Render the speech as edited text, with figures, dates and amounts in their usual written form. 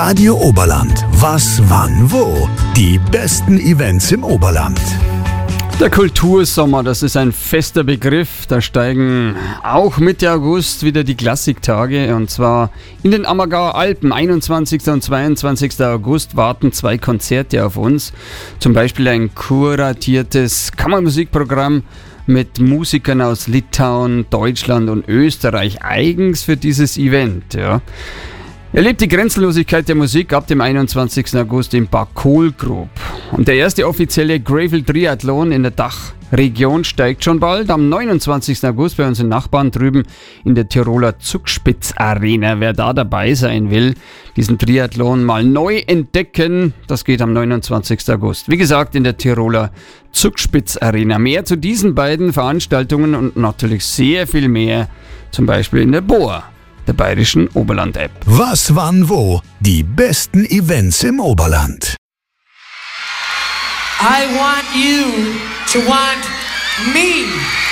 Radio Oberland. Was, wann, wo? Die besten Events im Oberland. Der Kultursommer, das ist ein fester Begriff. Da steigen auch Mitte August wieder die Klassiktage. Und zwar in den Ammergauer Alpen. 21. und 22. August warten 2 Konzerte auf uns. Zum Beispiel ein kuratiertes Kammermusikprogramm mit Musikern aus Litauen, Deutschland und Österreich. Eigens für dieses Event, ja. Erlebt die Grenzenlosigkeit der Musik ab dem 21. August im Park Kohlgrub. Und der erste offizielle Gravel Triathlon in der Dachregion steigt schon bald. Am 29. August bei unseren Nachbarn drüben in der Tiroler Zugspitz Arena. Wer da dabei sein will, diesen Triathlon mal neu entdecken, das geht am 29. August. Wie gesagt, in der Tiroler Zugspitz Arena. Mehr zu diesen beiden Veranstaltungen und natürlich sehr viel mehr, zum Beispiel in der BOA, der Bayerischen Oberland-App. Was, wann, wo? Die besten Events im Oberland. I want you to want me.